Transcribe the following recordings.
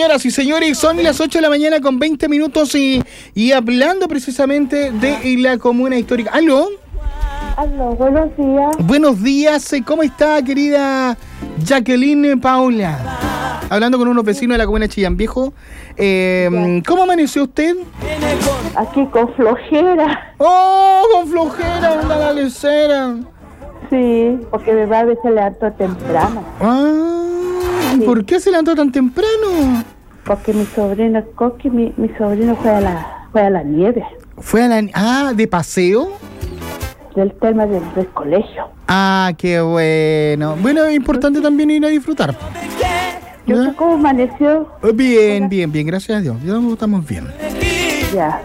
Señoras y señores, son las 8 de la mañana con 20 minutos y hablando precisamente de la comuna histórica. ¿Aló? Aló, buenos días. Buenos días, ¿cómo está, querida Jacqueline Paula? Hablando con unos vecinos de la comuna de Chillán Viejo. ¿Cómo amaneció usted? Aquí con flojera. ¡Oh, con flojera, anda la lecera! Sí, porque mi madre se levantó temprano. Ah, Sí. ¿por qué se levantó tan temprano? Porque mi sobrino Coqui, mi sobrino fue a la nieve ¿Fue a la... ¿de paseo? del tema del colegio. Ah, qué bueno. Bueno, es importante también ir a disfrutar. Yo ¿Ya? sé cómo amaneció. Bien, gracias a Dios. Ya estamos bien. Ya.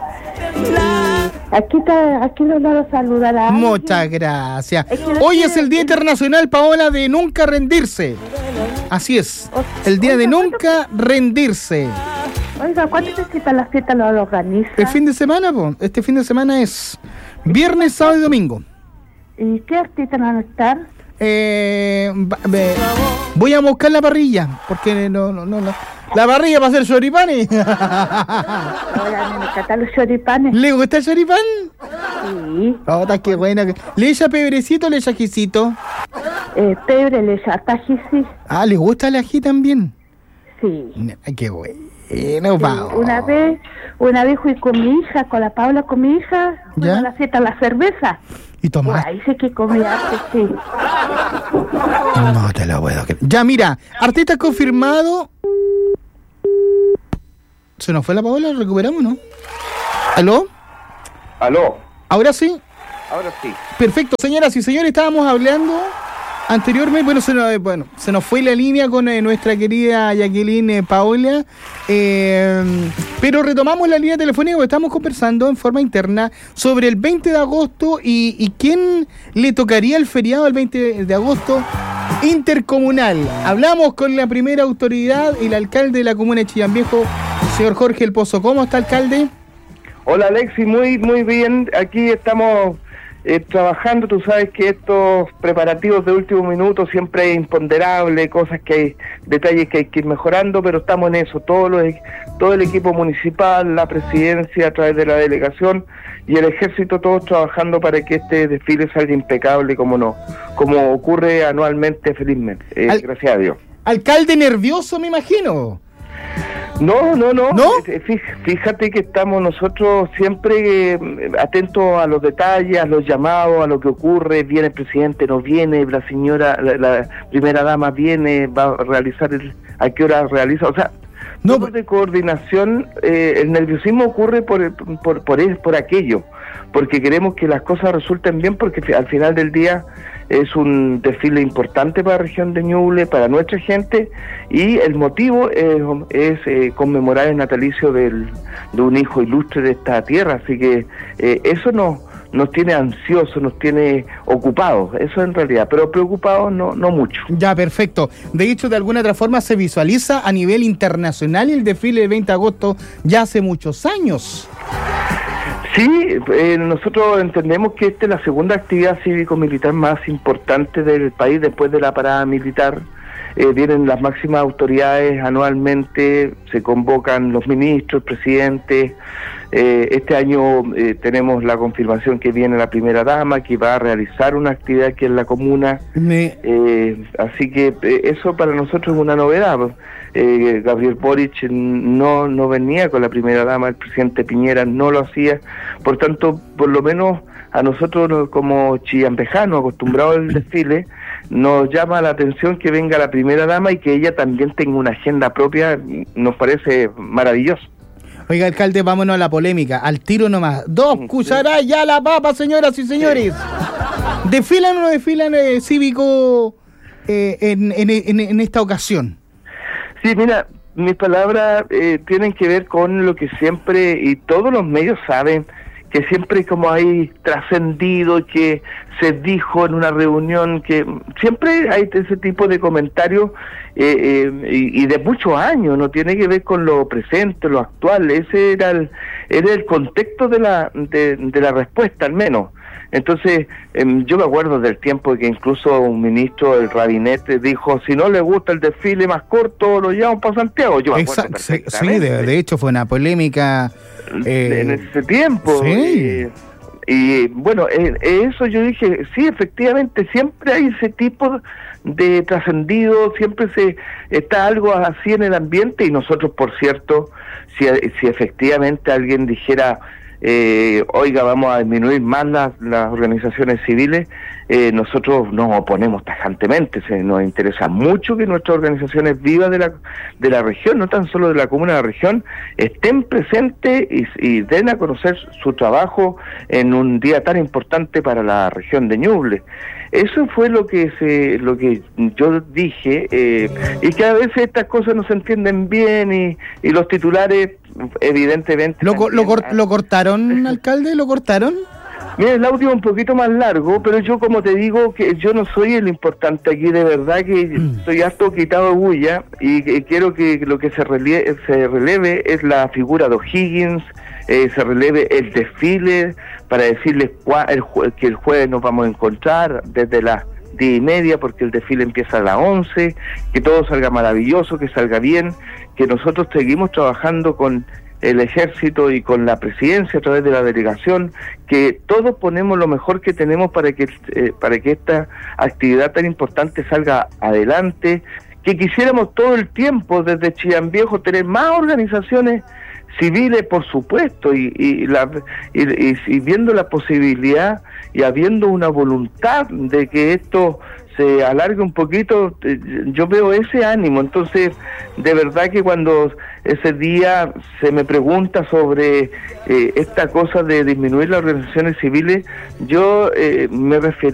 Aquí lo saludará. Muchas gracias. Es que Hoy es el Día Internacional, Paola, de nunca rendirse. Así es. El día de nunca rendirse. Oiga, ¿cuándo se cita la fiesta? ¿Lo organiza? El fin de semana, po. Este fin de semana es viernes, sábado y domingo. ¿Y qué artistas van a estar? Voy a buscar la parrilla, porque no. La parrilla para hacer choripanes. Ahora me encantan los choripanes. ¿Le gusta el choripán? Sí. Oh, está qué buena. ¿Le echa pebrecito o le echa ajicito? Pebre le echa tajisi. Ah, ¿le gusta el ají también? Sí. Ay, qué bueno, Paola. Una vez fui con mi hija, con la Paula, con mi hija, fui ¿Ya? a la fiesta, la cerveza. ¿Y tomás? Ahí sí que comía arte, sí. No te lo puedo creer. Ya, mira, artista confirmado. ¿Se nos fue la Paola? ¿Recuperamos, no? ¿Aló? Aló, ¿Ahora sí? ahora sí. Perfecto, señoras y señores, estábamos hablando anteriormente, se nos fue la línea con nuestra querida Jacqueline Paola, pero retomamos la línea telefónica porque estamos conversando en forma interna sobre el 20 de agosto y quién le tocaría el feriado el 20 de agosto intercomunal. Hablamos con la primera autoridad, el alcalde de la comuna de Chillán Viejo, el señor Jorge El Pozo. ¿Cómo está, alcalde? Hola Alexi, muy bien. Aquí estamos trabajando. Tú sabes que estos preparativos de último minuto siempre es imponderable, detalles que hay que ir mejorando, pero estamos en eso. Todo el equipo municipal, la presidencia a través de la delegación y el ejército, todos trabajando para que este desfile salga impecable como ocurre anualmente, felizmente. Gracias a Dios. Alcalde nervioso, me imagino. No. ¿No? Fíjate que estamos nosotros siempre atentos a los detalles, a los llamados, a lo que ocurre. Viene el presidente, no viene, la señora, la primera dama viene, va a realizar a qué hora realiza. O sea, No, de coordinación, el nerviosismo ocurre por aquello, porque queremos que las cosas resulten bien, porque al final del día es un desfile importante para la región de Ñuble, para nuestra gente, y el motivo es conmemorar el natalicio de un hijo ilustre de esta tierra, así que eso nos tiene ansiosos, nos tiene ocupados, eso en realidad, pero preocupados no mucho. Ya, perfecto. De hecho, de alguna otra forma se visualiza a nivel internacional el desfile del 20 de agosto ya hace muchos años. Sí, nosotros entendemos que esta es la segunda actividad cívico-militar más importante del país después de la parada militar. Vienen las máximas autoridades anualmente, se convocan los ministros, presidentes. Este año tenemos la confirmación que viene la primera dama, que va a realizar una actividad aquí en la comuna. Así que eso para nosotros es una novedad. Gabriel Boric no venía con la primera dama, el presidente Piñera no lo hacía. Por tanto, por lo menos a nosotros como chillambejanos acostumbrados al desfile, nos llama la atención que venga la primera dama y que ella también tenga una agenda propia. Nos parece maravilloso. Oiga, alcalde, vámonos a la polémica, al tiro nomás. 2 cucharadas ya la papa, señoras y señores. ¿Desfilan o no desfilan cívico en esta ocasión? Sí, mira, mis palabras tienen que ver con lo que siempre, y todos los medios saben, que siempre como hay trascendido, que se dijo en una reunión, que siempre hay ese tipo de comentarios y de muchos años, no tiene que ver con lo presente, lo actual. Ese era el contexto de la respuesta, al menos. Entonces, yo me acuerdo del tiempo que incluso un ministro del Gabinete dijo, si no le gusta el desfile más corto, lo llevamos para Santiago. Yo me acuerdo perfectamente. Sí, de hecho fue una polémica en ese tiempo. Sí. Y bueno, eso yo dije, sí, efectivamente, siempre hay ese tipo de trascendido, siempre está algo así en el ambiente, y nosotros, por cierto, si efectivamente alguien dijera, oiga, vamos a disminuir más las organizaciones civiles, nosotros nos oponemos tajantemente. Nos interesa mucho que nuestras organizaciones vivas de la región, no tan solo de la comuna de la región, estén presentes y den a conocer su trabajo en un día tan importante para la región de Ñuble. Eso fue lo que yo dije, y que a veces estas cosas no se entienden bien, y los titulares evidentemente... ¿Lo cortaron, alcalde? ¿Lo cortaron? Mira, el audio es un poquito más largo, pero yo, como te digo, que yo no soy el importante aquí, de verdad que estoy harto quitado de bulla, y quiero que lo que se releve es la figura de O'Higgins, se releve el desfile, para decirles que el jueves nos vamos a encontrar desde las 10:30, porque el desfile empieza a las 11, que todo salga maravilloso, que salga bien, que nosotros seguimos trabajando con el ejército y con la presidencia a través de la delegación, que todos ponemos lo mejor que tenemos para que esta actividad tan importante salga adelante, que quisiéramos todo el tiempo desde Chillán Viejo tener más organizaciones civiles, por supuesto, y viendo la posibilidad y habiendo una voluntad de que esto se alargue un poquito, yo veo ese ánimo. Entonces, de verdad que cuando ese día se me pregunta sobre esta cosa de disminuir las organizaciones civiles, yo me referí